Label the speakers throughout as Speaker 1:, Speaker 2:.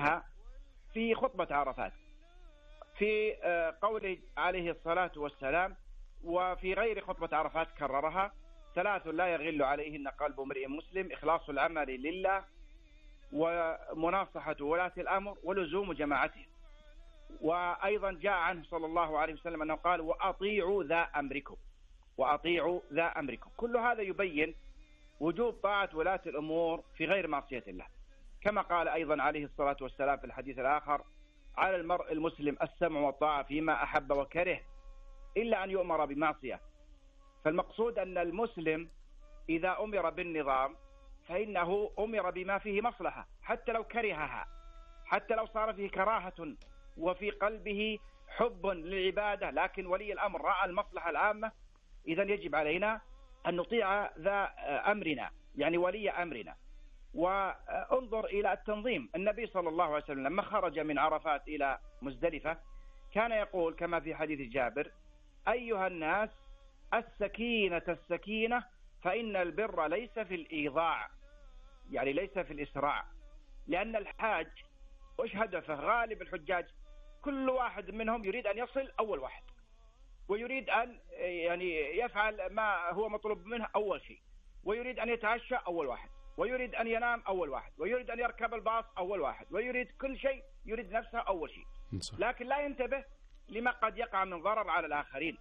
Speaker 1: منها في خطبة عرفات في قوله عليه الصلاة والسلام، وفي غير خطبة عرفات كررها: 3 لا يغل عليهن قلب امرئ مسلم: إخلاص العمل لله، ومناصحة ولاة الأمر، ولزوم جماعتهم. وأيضا جاء عنه صلى الله عليه وسلم أنه قال: وأطيعوا ذا أمركم، وأطيعوا ذا أمركم. كل هذا يبين وجوب طاعة ولاة الأمور في غير معصية الله، كما قال أيضا عليه الصلاة والسلام في الحديث الآخر: على المرء المسلم السمع والطاعة فيما أحب وكره إلا أن يؤمر بمعصية. فالمقصود أن المسلم إذا أمر بالنظام فإنه أمر بما فيه مصلحة، حتى لو كرهها، حتى لو صار فيه كراهة وفي قلبه حب للعبادة، لكن ولي الأمر رأى المصلحة العامة، إذن يجب علينا أن نطيع ذا أمرنا، يعني ولي أمرنا. وانظر إلى التنظيم. النبي صلى الله عليه وسلم لما خرج من عرفات إلى مزدلفة كان يقول كما في حديث جابر: أيها الناس السكينة السكينة، فإن البر ليس في الإيضاع، يعني ليس في الإسراع. لأن الحاج وش هدفه؟ غالب الحجاج كل واحد منهم يريد أن يصل أول واحد، ويريد أن يعني يفعل ما هو مطلوب منه أول شيء، ويريد أن يتعشى أول واحد، ويريد أن ينام أول واحد، ويريد أن يركب الباص أول واحد، ويريد كل شيء، يريد نفسه أول شيء، لكن لا ينتبه لما قد يقع من ضرر على الآخرين.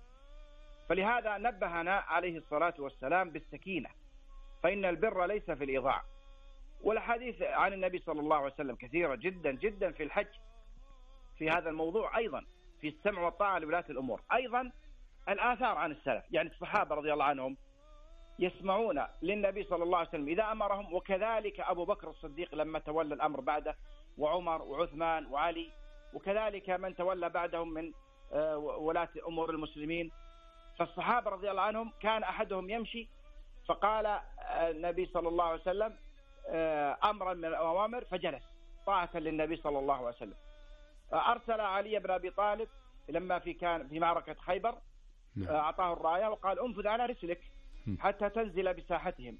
Speaker 1: فلهذا نبهنا عليه الصلاة والسلام بالسكينة، فإن البر ليس في الإيضاع. والحديث عن النبي صلى الله عليه وسلم كثيرة جدا جدا في الحج في هذا الموضوع، أيضا في السمع والطاعة لولاة الأمور. أيضا الآثار عن السلف، يعني الصحابة رضي الله عنهم يسمعون للنبي صلى الله عليه وسلم إذا أمرهم، وكذلك أبو بكر الصديق لما تولى الأمر بعده، وعمر وعثمان وعلي، وكذلك من تولى بعدهم من ولاة أمور المسلمين. فالصحابة رضي الله عنهم كان أحدهم يمشي فقال النبي صلى الله عليه وسلم أمرا من الأوامر فجلس طاعة للنبي صلى الله عليه وسلم. أرسل علي بن أبي طالب لما كان في معركة خيبر، أعطاه الراية وقال: انفذ على رسلك حتى تنزل بساحتهم.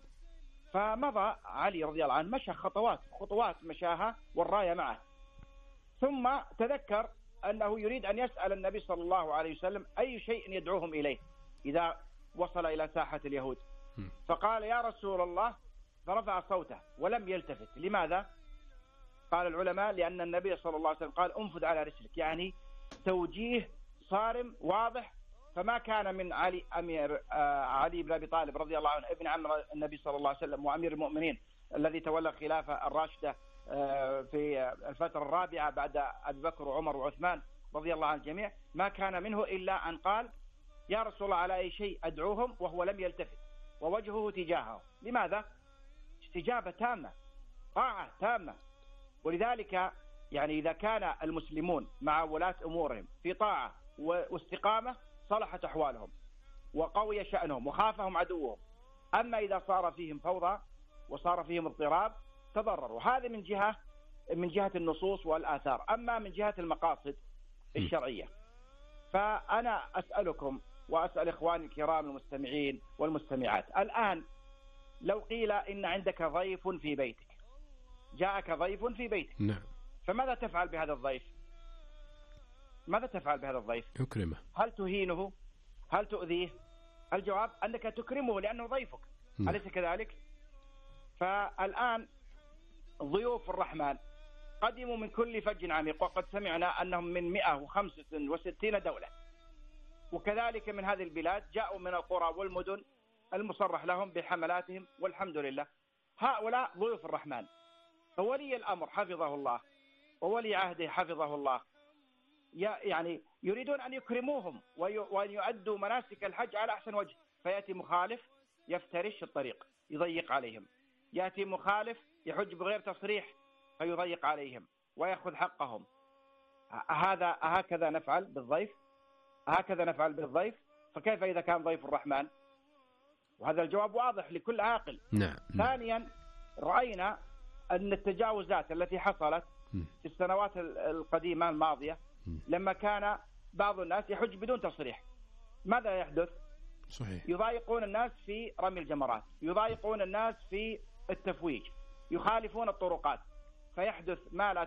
Speaker 1: فمضى علي رضي الله عنه، مشى خطوات مشاها والراية معه، ثم تذكر أنه يريد أن يسأل النبي صلى الله عليه وسلم أي شيء يدعوهم إليه إذا وصل إلى ساحة اليهود. فقال: يا رسول الله، فرفع صوته ولم يلتفت. لماذا؟ قال العلماء: لأن النبي صلى الله عليه وسلم قال: انفذ على رسلك، يعني توجيه صارم واضح. فما كان من علي بن أبي طالب رضي الله عنه ابن عم النبي صلى الله عليه وسلم وأمير المؤمنين الذي تولى الخلافة الراشدة في الفترة الرابعة بعد أبي بكر وعمر وعثمان رضي الله عن الجميع، ما كان منه إلا أن قال: يا رسول الله، على أي شيء أدعوهم، وهو لم يلتفت ووجهه تجاهه. لماذا؟ استجابة تامة، طاعة تامة. ولذلك يعني إذا كان المسلمون مع ولاة أمورهم في طاعة واستقامة صلحت أحوالهم وقوي شأنهم وخافهم عدوهم. أما إذا صار فيهم فوضى وصار فيهم اضطراب تضرروا. هذا من جهة النصوص والآثار. أما من جهة المقاصد الشرعية، فأنا أسألكم وأسأل إخواني الكرام المستمعين والمستمعات، الآن لو قيل إن عندك ضيف في بيتك، جاءك ضيف في بيتك،
Speaker 2: نعم،
Speaker 1: فماذا تفعل بهذا الضيف؟ ماذا تفعل بهذا الضيف؟
Speaker 2: أكرمه.
Speaker 1: هل تهينه؟ هل تؤذيه؟ الجواب أنك تكرمه لأنه ضيفك. أليس كذلك؟ فالآن ضيوف الرحمن قدموا من كل فج عميق، وقد سمعنا أنهم من 165 دولة، وكذلك من هذه البلاد جاءوا من القرى والمدن المصرح لهم بحملاتهم، والحمد لله. هؤلاء ضيوف الرحمن، فولي الأمر حفظه الله وولي عهده حفظه الله يعني يريدون أن يكرموهم وأن يؤدوا مناسك الحج على أحسن وجه. فيأتي مخالف يفترش الطريق يضيق عليهم، يأتي مخالف يحج بغير تصريح فيضيق عليهم ويأخذ حقهم. هكذا نفعل بالضيف؟ هكذا نفعل بالضيف؟ فكيف إذا كان ضيف الرحمن؟ وهذا الجواب واضح لكل عاقل.
Speaker 2: نعم.
Speaker 1: ثانيا، رأينا أن التجاوزات التي حصلت في السنوات القديمة الماضية لما كان بعض الناس يحج بدون تصريح، ماذا يحدث؟
Speaker 2: صحيح.
Speaker 1: يضايقون الناس في رمي الجمرات، يضايقون الناس في التفويج، يخالفون الطرقات، فيحدث ما لا